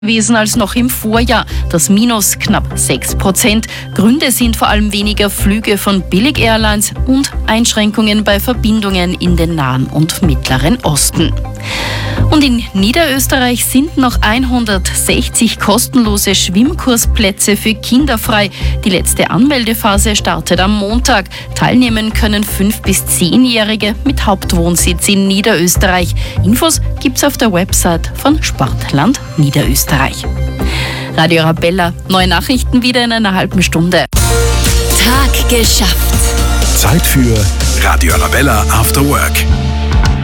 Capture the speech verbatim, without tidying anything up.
gewesen als noch im Vorjahr, das Minus knapp sechs Prozent. Gründe sind vor allem weniger Flüge von Billig-Airlines und Einschränkungen bei Verbindungen in den Nahen und Mittleren Osten. Und in Niederösterreich sind noch hundertsechzig kostenlose Schwimmkursplätze für Kinder frei. Die letzte Anmeldephase startet am Montag. Teilnehmen können fünf- bis zehnjährige mit Hauptwohnsitz in Niederösterreich. Infos gibt's auf der Website von Sportland Niederösterreich. Radio Arabella, neue Nachrichten wieder in einer halben Stunde. Tag geschafft. Zeit für Radio Arabella After Work.